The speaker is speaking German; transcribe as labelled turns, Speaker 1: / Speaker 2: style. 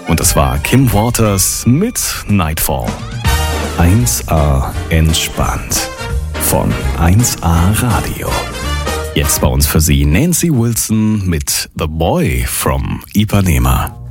Speaker 1: Und das war Kim Waters mit Nightfall. 1A entspannt von 1A Radio. Jetzt bei uns für Sie Nancy Wilson mit The Boy from Ipanema.